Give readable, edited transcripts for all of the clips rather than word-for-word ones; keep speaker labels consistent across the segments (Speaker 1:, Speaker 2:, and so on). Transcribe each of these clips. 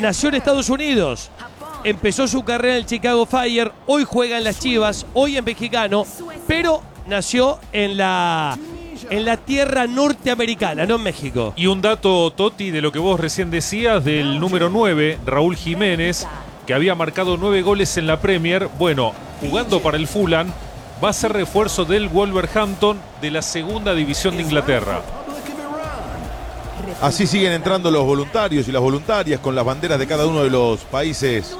Speaker 1: nació en Estados Unidos, empezó su carrera en el Chicago Fire, hoy juega en las Chivas, hoy en Mexicano, pero nació en la tierra norteamericana, no en México.
Speaker 2: Y un dato, Toti, de lo que vos recién decías del número 9, Raúl Jiménez, que había marcado 9 goles en la Premier. Bueno, jugando para el Fulham, va a ser refuerzo del Wolverhampton de la segunda división de Inglaterra.
Speaker 3: Así siguen entrando los voluntarios y las voluntarias con las banderas de cada uno de los países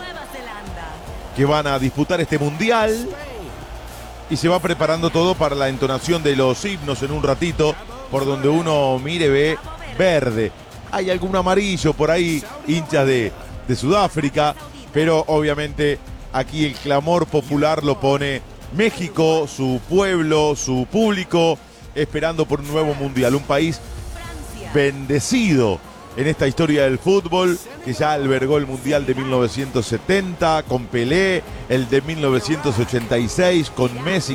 Speaker 3: que van a disputar este mundial. Y se va preparando todo para la entonación de los himnos en un ratito. Por donde uno mire ve verde. Hay algún amarillo por ahí, hinchas de Sudáfrica. Pero obviamente aquí el clamor popular lo pone México, su pueblo, su público, esperando por un nuevo mundial. Un país bendecido en esta historia del fútbol, que ya albergó el Mundial de 1970 con Pelé, el de 1986 con Messi,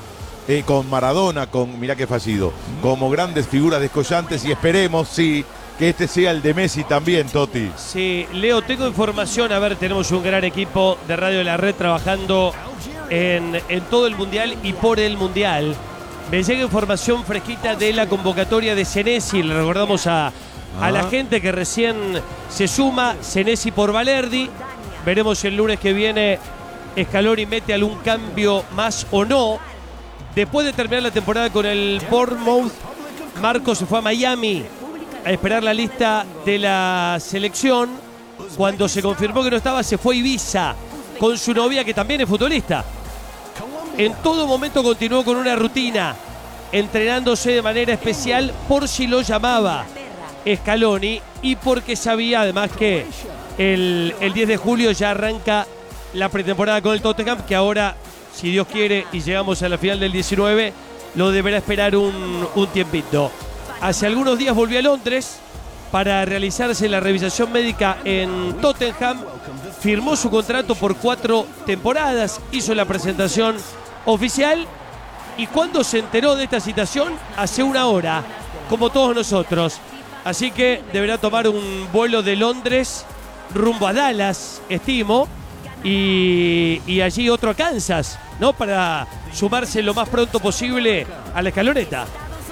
Speaker 3: con Maradona, mirá qué fallido, como grandes figuras descollantes, y esperemos, sí, que este sea el de Messi también, Toti.
Speaker 1: Sí, Leo, tengo información, a ver, tenemos un gran equipo de Radio de la Red trabajando en todo el Mundial y por el Mundial. Me llega información fresquita de la convocatoria de Senesi. Le recordamos a la gente que recién se suma, Senesi por Valerdi. Veremos si el lunes que viene Scaloni mete algún cambio más o no. Después de terminar la temporada con el Bournemouth, Marco se fue a Miami a esperar la lista de la selección. Cuando se confirmó que no estaba, se fue a Ibiza con su novia, que también es futbolista. En todo momento continuó con una rutina, entrenándose de manera especial por si lo llamaba Scaloni y porque sabía además que el 10 de julio ya arranca la pretemporada con el Tottenham, que ahora, si Dios quiere y llegamos a la final del 19, lo deberá esperar un tiempito. Hace algunos días volvió a Londres para realizarse la revisación médica en Tottenham, firmó su contrato por 4 temporadas, hizo la presentación oficial, y cuando se enteró de esta situación, hace una hora, como todos nosotros. Así que deberá tomar un vuelo de Londres rumbo a Dallas, estimo, y allí otro a Kansas, ¿no? Para sumarse lo más pronto posible a la escaloneta.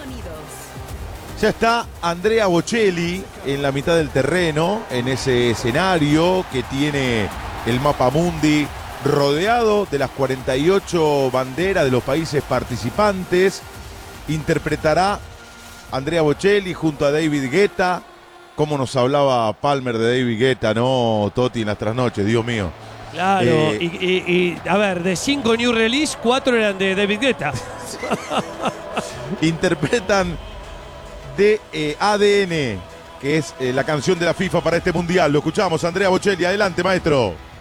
Speaker 3: Ya está Andrea Bocelli en la mitad del terreno, en ese escenario que tiene el mapa mundi, rodeado de las 48 banderas de los países participantes. Interpretará Andrea Bocelli junto a David Guetta. Cómo nos hablaba Palmer de David Guetta, ¿no, Toti, en las trasnoches? Dios mío.
Speaker 1: Claro, y a ver, de 5 new release, 4 eran de David Guetta.
Speaker 3: Interpretan de ADN, que es la canción de la FIFA para este mundial. Lo escuchamos, Andrea Bocelli. Adelante, maestro.